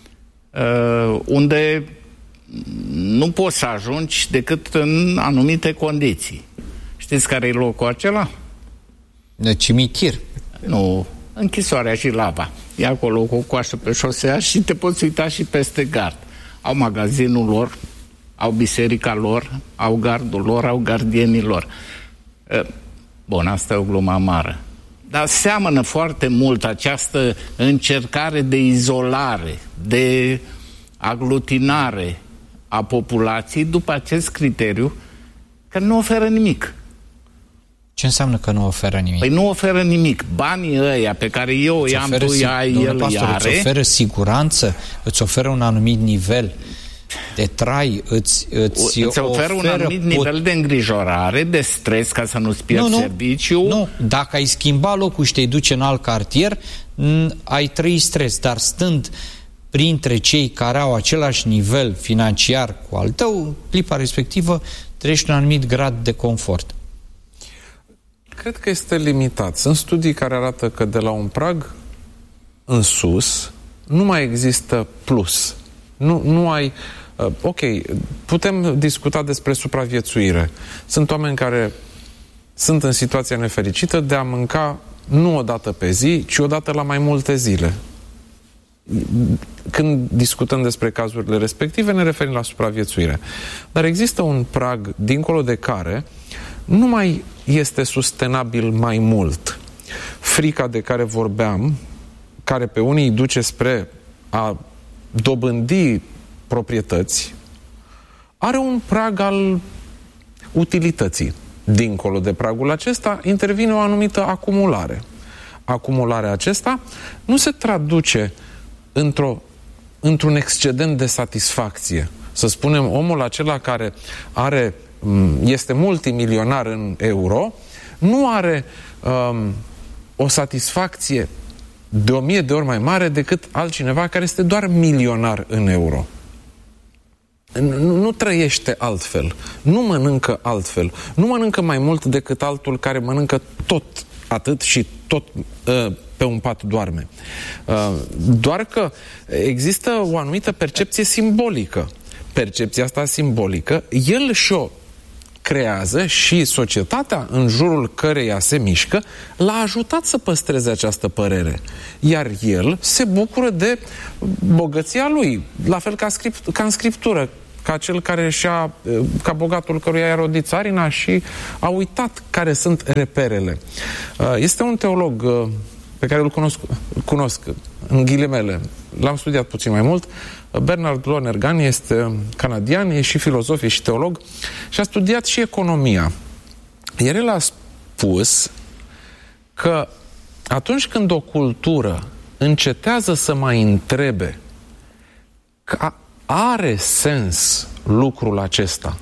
unde nu poți să ajungi decât în anumite condiții. Știți care e locul acela? Cimitir. Nu, închisoarea Jilava. E acolo cu o coașă pe șosea și te poți uita și peste gard. Au magazinul lor, au biserica lor, au gardul lor, au gardienii lor. Bun, asta e o glumă amară. Dar seamănă foarte mult această încercare de izolare, de aglutinare a populației după acest criteriu că nu oferă nimic. Ce înseamnă că nu oferă nimic? Păi nu oferă nimic. Banii ăia pe care eu îi am, tu îi ai, el îi are... Îți oferă siguranță, îți oferă un anumit nivel de trai, îți oferă un anumit nivel de îngrijorare, de stres, ca să nu-ți pierzi serviciu. Nu, dacă ai schimba locul și te duce în alt cartier, ai trăi stres, dar stând printre cei care au același nivel financiar cu al tău, clipa respectivă, treci un anumit grad de confort. Cred că este limitat. Sunt studii care arată că de la un prag în sus nu mai există plus. Nu ai... ok, putem discuta despre supraviețuire. Sunt oameni care sunt în situația nefericită de a mânca nu o dată pe zi, ci o dată la mai multe zile. Când discutăm despre cazurile respective, ne referim la supraviețuire. Dar există un prag dincolo de care nu mai este sustenabil mai mult. Frica de care vorbeam, care pe unii îi duce spre a dobândi proprietăți, are un prag al utilității. Dincolo de pragul acesta intervine o anumită acumulare. Acumularea acesta nu se traduce într-un excedent de satisfacție. Să spunem, omul acela care este multimilionar în euro, nu are o satisfacție de 1000 de ori mai mare decât altcineva care este doar milionar în euro. Nu trăiește altfel, nu mănâncă altfel, nu mănâncă mai mult decât altul care mănâncă tot atât și tot pe un pat doarme. Doar că există o anumită percepție simbolică. Percepția asta simbolică, el și-o creează și societatea în jurul căreia se mișcă l-a ajutat să păstreze această părere. Iar el se bucură de bogăția lui, la fel ca în Scriptură, ca cel care ca bogatul căruia i-a rodit țarina și a uitat care sunt reperele. Este un teolog pe care îl cunosc în ghilimele, l-am studiat puțin mai mult, Bernard Lonergan, este canadian, e și filozof, e și teolog și a studiat și economia. Iar el a spus că atunci când o cultură încetează să mai întrebe că are sens lucrul acesta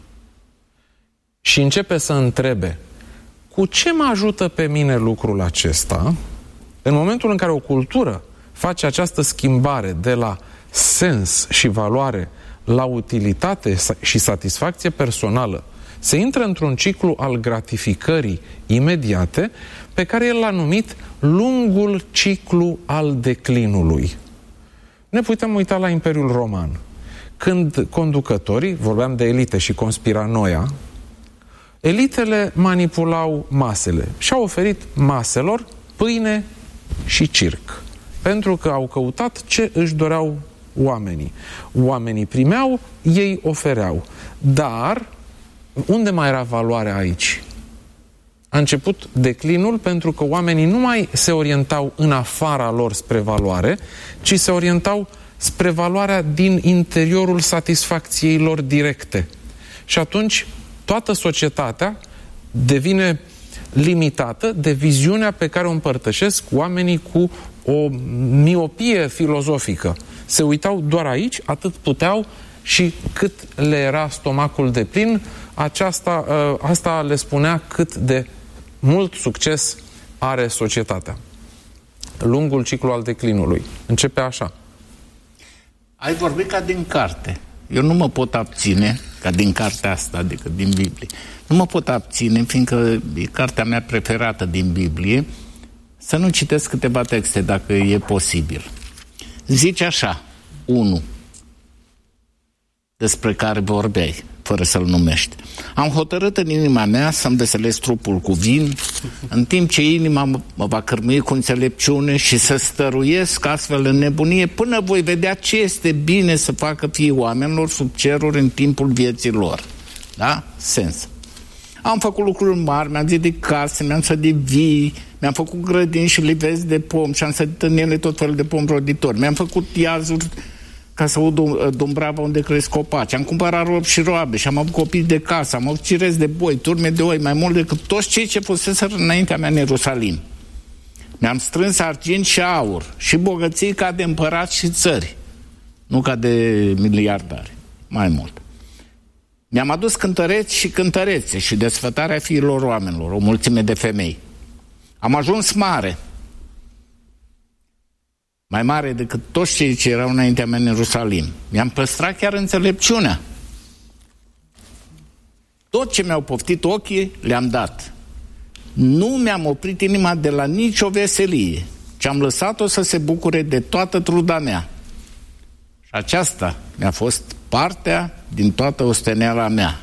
și începe să întrebe cu ce mă ajută pe mine lucrul acesta, în momentul în care o cultură face această schimbare de la sens și valoare la utilitate și satisfacție personală, se intră într-un ciclu al gratificării imediate pe care el l-a numit lungul ciclu al declinului. Ne putem uita la Imperiul Roman. Când conducătorii, vorbeam de elite și conspiranoia, elitele manipulau masele și au oferit maselor pâine și circ. Pentru că au căutat ce își doreau oamenii. Oamenii primeau, ei ofereau. Dar unde mai era valoarea aici? A început declinul pentru că oamenii nu mai se orientau în afara lor spre valoare, ci se orientau spre valoarea din interiorul satisfacției lor directe. Și atunci toată societatea devine limitată de viziunea pe care o împărtășesc oamenii cu o miopie filozofică. Se uitau doar aici, atât puteau și cât le era stomacul de plin, asta le spunea cât de mult succes are societatea. Lungul ciclu al declinului. Începe așa. Ai vorbit ca din carte. Eu nu mă pot abține, ca din cartea asta, adică din Biblie. Nu mă pot abține, fiindcă e cartea mea preferată din Biblie, să nu citesc câteva texte, dacă e posibil. Zice așa, 1, despre care vorbeai, fără să-l numești. Am hotărât în inima mea să-mi veselesc trupul cu vin, în timp ce inima mă va cărmui cu înțelepciune și să stăruiesc astfel în nebunie până voi vedea ce este bine să facă fiii oamenilor sub ceruri în timpul vieții lor. Da? Sens. Am făcut lucruri mari, mi-am zidit case, mi-am sădit vii, mi-am făcut grădini și livezi de pom și am sădit în ele tot felul de pom roditori. Mi-am făcut iazuri ca să aud Dumbrava unde cresc copaci. Am cumpărat robi și roabe și am avut copii de casă, am avut cirezi de boi, turme de oi, mai mult decât toți cei ce fuseseră înaintea mea în Ierusalim. Mi-am strâns argint și aur și bogății ca de împărați și țări, nu ca de miliardari, mai mult. Mi-am adus cântăreți și cântărețe și desfătarea fiilor oamenilor, o mulțime de femei. Am ajuns mare, mai mare decât toți cei ce erau înaintea mea în Ierusalim. Mi-am păstrat chiar înțelepciunea. Tot ce mi-au poftit ochii, le-am dat. Nu mi-am oprit inima de la nicio veselie, ci am lăsat-o să se bucure de toată truda mea. Și aceasta mi-a fost partea din toată osteneala mea.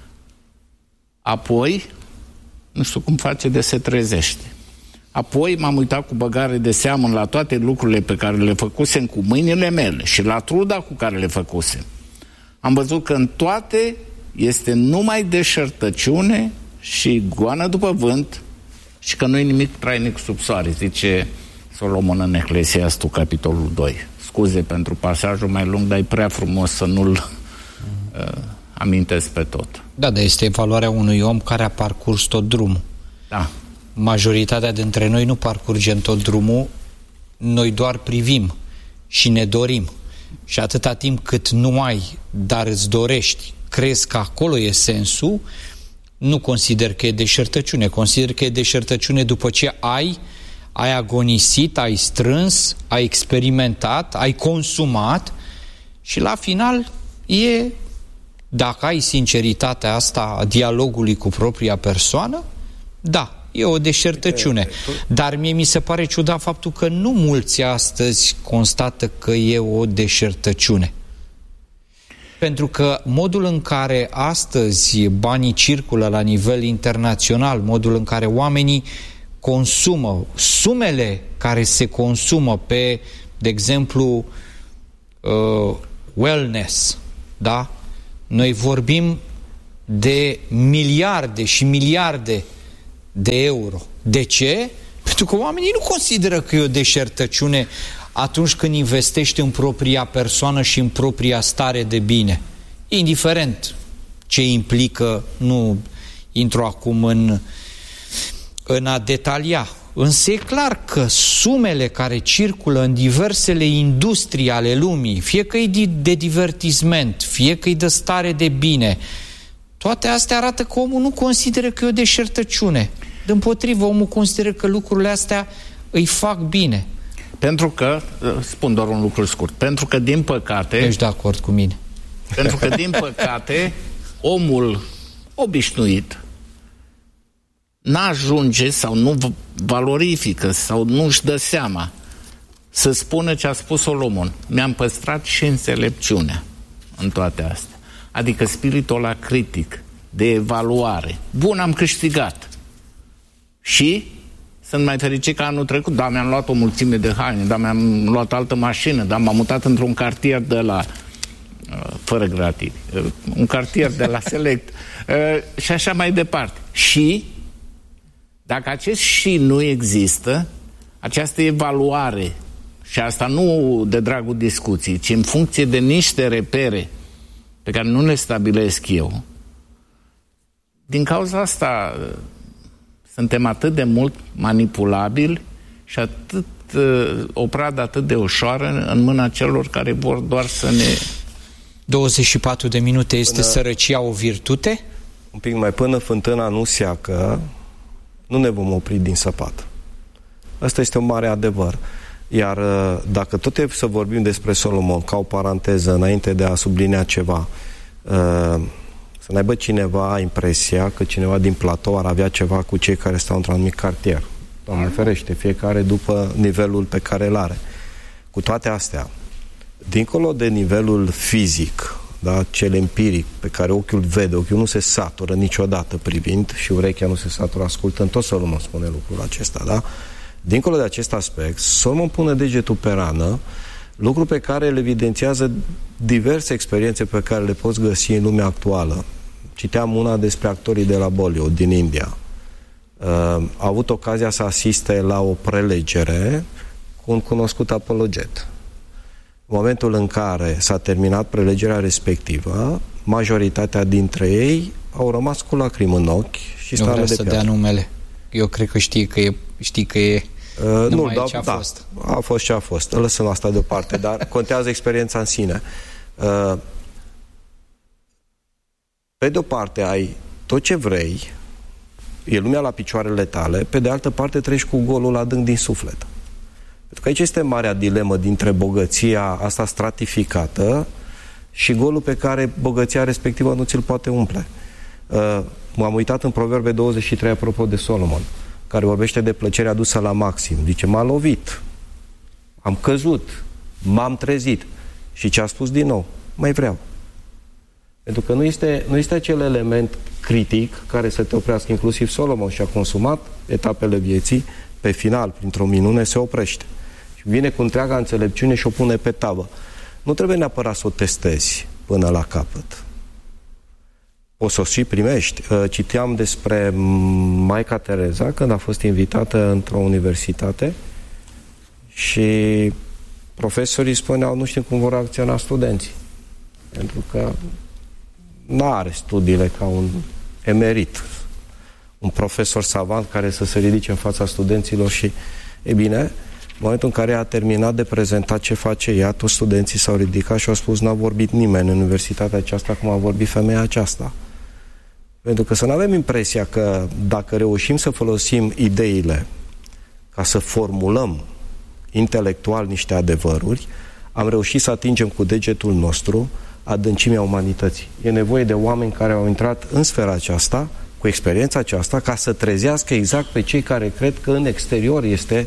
Apoi, nu știu cum face de se trezește. Apoi m-am uitat cu băgare de seamă la toate lucrurile pe care le făcusem cu mâinile mele și la truda cu care le făcusem. Am văzut că în toate este numai deșertăciune și goană după vânt și că nu e nimic trainic sub soare, zice Solomon în Eclesiastul, capitolul 2. Scuze pentru pasajul mai lung, dar e prea frumos să nu-l amintesc pe tot. Da, dar este evaluarea unui om care a parcurs tot drumul. Da. Majoritatea dintre noi nu parcurgem tot drumul, noi doar privim și ne dorim. Și atâta timp cât nu ai, dar îți dorești, crezi că acolo e sensul, nu consider că e deșertăciune. Consider că e deșertăciune după ce ai agonisit, ai strâns, ai experimentat, ai consumat și la final e, dacă ai sinceritatea asta a dialogului cu propria persoană, da, e o deșertăciune. Dar mie mi se pare ciudat faptul că nu mulți astăzi constată că e o deșertăciune. Pentru că modul în care astăzi banii circulă la nivel internațional, modul în care oamenii consumă, sumele care se consumă pe, de exemplu, wellness, da? Noi vorbim de miliarde și miliarde de euro. De ce? Pentru că oamenii nu consideră că e o deșertăciune atunci când investești în propria persoană și în propria stare de bine. Indiferent ce implică, nu intru acum în a detalia. Însă e clar că sumele care circulă în diversele industrii ale lumii, fie că e de divertisment, fie că e de stare de bine, toate astea arată că omul nu consideră că e o deșertăciune. Dimpotrivă, omul consideră că lucrurile astea îi fac bine. Pentru că, spun doar un lucru scurt, pentru că din păcate... Ești de acord cu mine. Pentru că din păcate omul obișnuit n-ajunge sau nu valorifică sau nu-și dă seama să spună ce a spus Solomon. Mi-am păstrat și înțelepciunea în toate astea. Adică spiritul ăla critic, de evaluare. Bun, am câștigat. Și sunt mai fericit că anul trecut, da, mi-am luat o mulțime de haine, da, mi-am luat altă mașină, da, m-am mutat într-un cartier de la fără gratis, un cartier de la Select și așa mai departe. Și dacă acest și nu există, această evaluare, și asta nu de dragul discuției, ci în funcție de niște repere pe care nu le stabilesc eu, din cauza asta suntem atât de mult manipulabili și atât o pradă atât de ușoară în mâna celor care vor doar să ne... 24 de minute este sărăcia o virtute? Un pic mai până fântâna nu seacă, nu ne vom opri din săpat. Asta este un mare adevăr. Iar dacă tot e să vorbim despre Solomon, ca o paranteză, înainte de a sublinea ceva, să n-aibă cineva impresia că cineva din platou ar avea ceva cu cei care stau într-un anumit cartier. Doamne ferește, fiecare după nivelul pe care îl are. Cu toate astea, dincolo de nivelul fizic, da, cel empiric, pe care ochiul vede, ochiul nu se satură niciodată privind și urechea nu se satură ascultând, tot Solomon spune lucrul acesta, da? Dincolo de acest aspect, Solomon pune degetul pe rană, lucru pe care îl evidențiază diverse experiențe pe care le poți găsi în lumea actuală. Citeam una despre actorii de la Bollywood din India. A avut ocazia să asiste la o prelegere cu un cunoscut apologet. În momentul în care s-a terminat prelegerea respectivă, majoritatea dintre ei au rămas cu lacrimi în ochi și stare de piatră. Nu vrea să dea numele. Eu cred că știi că e nu, fost. A fost ce a fost. Lăsăm asta deoparte, dar contează experiența în sine. Pe de o parte ai tot ce vrei, e lumea la picioarele tale, pe de altă parte treci cu golul adânc din suflet. Pentru că aici este marea dilemă dintre bogăția asta stratificată și golul pe care bogăția respectivă nu ți-l poate umple. M-am uitat în Proverbe 23 apropo de Solomon, care vorbește de plăcerea adusă la maxim. Zice, m-a lovit, am căzut, m-am trezit. Și ce a spus din nou? Mai vreau. Pentru că nu este acel element critic care să te oprească. Inclusiv Solomon și-a consumat etapele vieții, pe final, printr-o minune, se oprește. Și vine cu întreaga înțelepciune și o pune pe tavă. Nu trebuie neapărat să o testezi până la capăt. O să o și primești. Citeam despre Maica Tereza când a fost invitată într-o universitate și profesorii spuneau, nu știm cum vor acționa studenții. Pentru că nu are studiile ca un emerit, un profesor savant care să se ridice în fața studenților și, e bine, în momentul în care a terminat de prezentat ce face ea, toți studenții s-au ridicat și au spus, n-a vorbit nimeni în universitatea aceasta cum a vorbit femeia aceasta. Pentru că să nu avem impresia că dacă reușim să folosim ideile ca să formulăm intelectual niște adevăruri, am reușit să atingem cu degetul nostru adâncimea umanității. E nevoie de oameni care au intrat în sfera aceasta, cu experiența aceasta, ca să trezească exact pe cei care cred că în exterior este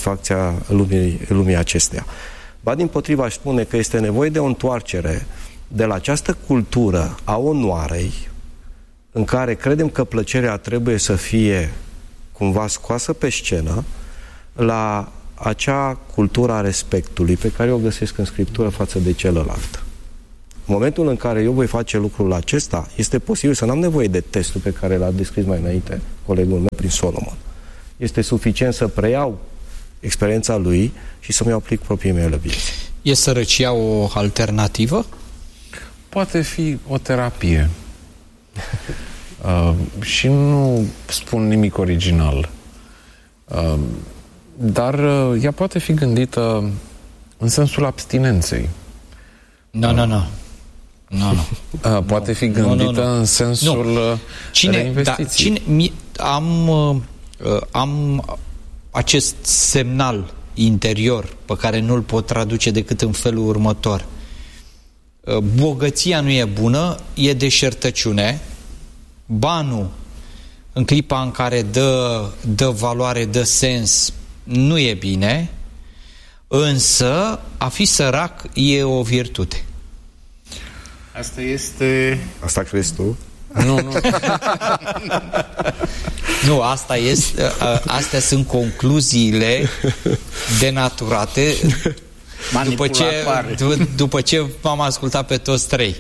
satisfacția lumii acesteia. Ba dimpotriva aș spune că este nevoie de o întoarcere de la această cultură a onoarei, în care credem că plăcerea trebuie să fie cumva scoasă pe scenă, la acea cultură a respectului pe care o găsesc în Scriptură față de celălalt. În momentul în care eu voi face lucrul acesta, este posibil să n-am nevoie de testul pe care l-a descris mai înainte colegul meu prin Solomon. Este suficient să preiau experiența lui și să-mi aplic proprii mele vieți. E sărăcia o alternativă? Poate fi o terapie. Și nu spun nimic original. Dar ea poate fi gândită în sensul abstinenței. Nu. Poate fi gândită în sensul reinvestiției. Am acest semnal interior pe care nu-l pot traduce decât în felul următor. Bogăția nu e bună, e deșertăciune. Banul, în clipa în care dă valoare, dă sens, nu e bine, însă a fi sărac e o virtute. Asta este... Asta crezi tu? Nu. Nu, asta este, astea sunt concluziile denaturate după ce m-am ascultat pe toți trei.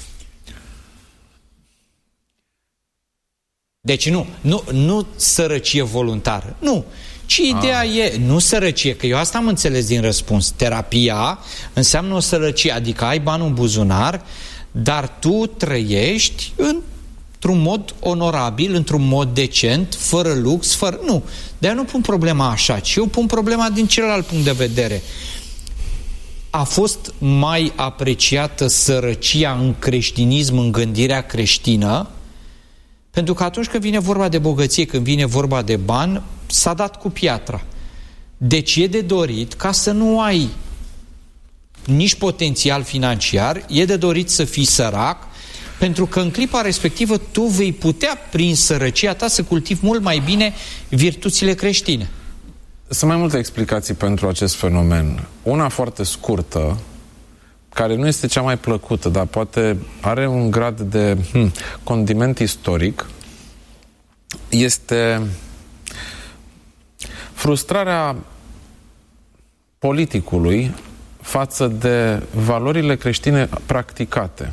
Deci nu sărăcie voluntară. Nu. Ci ideea e, nu sărăcie, că eu asta am înțeles din răspuns. Terapia înseamnă o sărăcie, adică ai bani în buzunar, dar tu trăiești într-un mod onorabil, într-un mod decent, fără lux, fără... Nu. De-aia nu pun problema așa, ci eu pun problema din celălalt punct de vedere. A fost mai apreciată sărăcia în creștinism, în gândirea creștină, pentru că atunci când vine vorba de bogăție, când vine vorba de bani, s-a dat cu piatra. Deci e de dorit, ca să nu ai nici potențial financiar, e de dorit să fii sărac, pentru că în clipa respectivă tu vei putea, prin sărăcia ta, să cultivi mult mai bine virtuțile creștine. Sunt mai multe explicații pentru acest fenomen. Una foarte scurtă, care nu este cea mai plăcută, dar poate are un grad de condiment istoric, este frustrarea politicului față de valorile creștine practicate.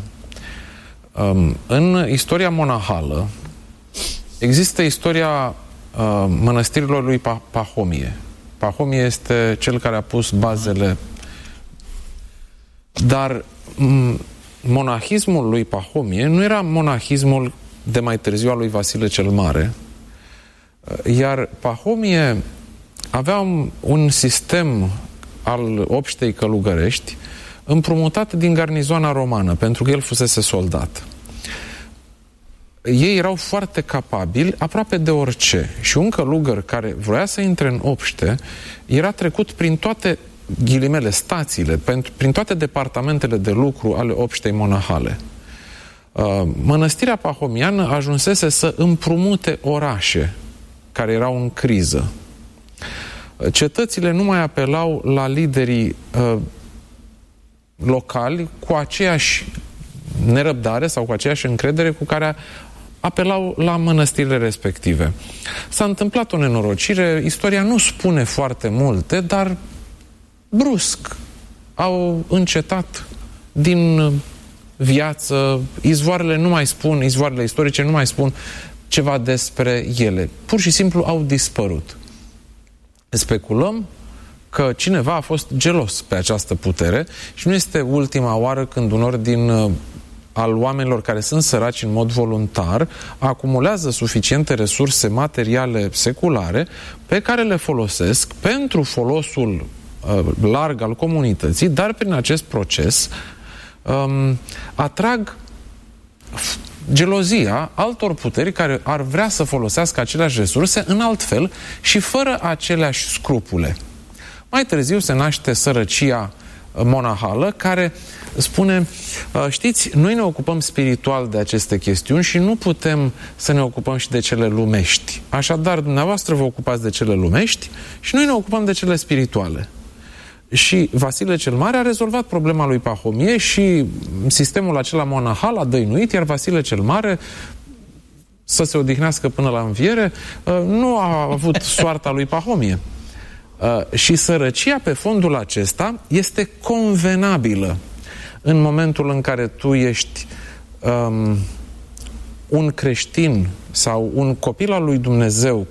În istoria monahală există istoria mănăstirilor lui Pahomie. Pahomie este cel care a pus bazele. Dar monahismul lui Pahomie nu era monahismul de mai târziu al lui Vasile cel Mare, iar Pahomie avea un sistem al obștei călugărești împrumutat din garnizoana romană, pentru că el fusese soldat. Ei erau foarte capabili aproape de orice și un călugăr care vroia să intre în obște era trecut prin toate ghilimele, stațiile, prin toate departamentele de lucru ale obștei monahale. Mănăstirea pahomiană ajunsese să împrumute orașe care erau în criză. Cetățile nu mai apelau la liderii locali cu aceeași nerăbdare sau cu aceeași încredere cu care apelau la mănăstirile respective. S-a întâmplat o nenorocire, istoria nu spune foarte multe, dar brusc au încetat din viață, izvoarele istorice nu mai spun ceva despre ele. Pur și simplu au dispărut. Speculăm că cineva a fost gelos pe această putere și nu este ultima oară când un ordin al oamenilor care sunt săraci în mod voluntar acumulează suficiente resurse materiale seculare pe care le folosesc pentru folosul larg al comunității, dar prin acest proces atrag gelozia altor puteri care ar vrea să folosească aceleași resurse în alt fel și fără aceleași scrupule. Mai târziu se naște sărăcia monahală care spune, știți, noi ne ocupăm spiritual de aceste chestiuni și nu putem să ne ocupăm și de cele lumești. Așadar, dumneavoastră vă ocupați de cele lumești și noi ne ocupăm de cele spirituale. Și Vasile cel Mare a rezolvat problema lui Pahomie și sistemul acela monahal a dăinuit, iar Vasile cel Mare, să se odihnească până la înviere, nu a avut soarta lui Pahomie. Și sărăcia pe fondul acesta este convenabilă în momentul în care tu ești un creștin sau un copil al lui Dumnezeu